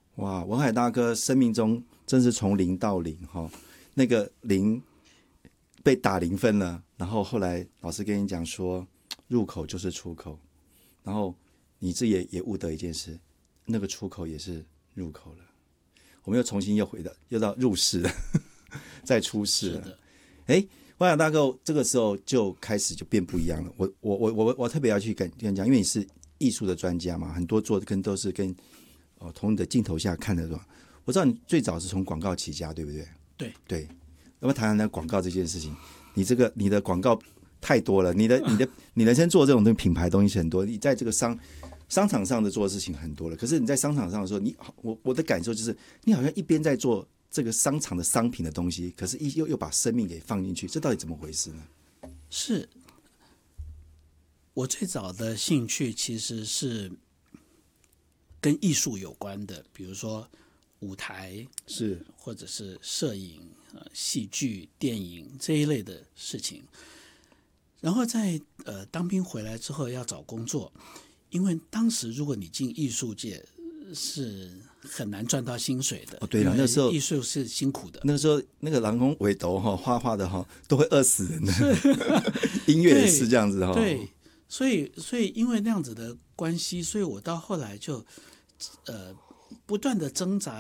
哇，文海大哥生命中真是从零到零哈，那个零被打0分了，然后后来老师跟你讲说，入口就是出口，然后你自己也悟得一件事，那个出口也是入口了。我们又重新又到入世了，再出世了。哎，文海大哥这个时候就开始就变不一样了。我特别要去跟你讲，因为你是艺术的专家嘛，很多做的都是跟从你的镜头下看的。我知道你最早是从广告起家，对不对？ 对对。要不要谈谈那广告这件事情？你的广告太多了，你人生做这种品牌东西很多，你在这个商场上的做的事情很多了。可是你在商场上的时候，我的感受就是，你好像一边在做这个商场的商品的东西，可是又把生命给放进去，这到底怎么回事呢？ 是我最早的兴趣其实是跟艺术有关的，比如说舞台是或者是摄影、戏剧、电影这一类的事情。然后在当兵回来之后要找工作，因为当时如果你进艺术界是很难赚到薪水的。 对了，那时候艺术是辛苦的。 那个时候那个人工尾斗画的都会饿死人的，音乐也是这样子哈。 对，所以因为那样子的关系，所以我到后来就不断的挣扎。